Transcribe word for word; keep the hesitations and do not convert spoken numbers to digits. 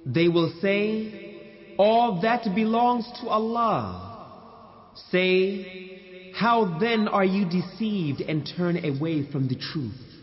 They will say, all that belongs to Allah. Say, how then are you deceived and turn away from the truth?